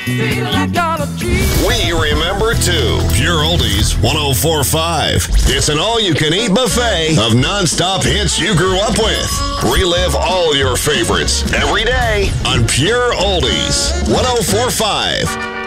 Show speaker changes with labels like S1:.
S1: We remember too. Pure Oldies 1045. It's an all-you-can-eat buffet of non-stop hits you grew up with. Relive all your favorites every day on Pure Oldies 1045.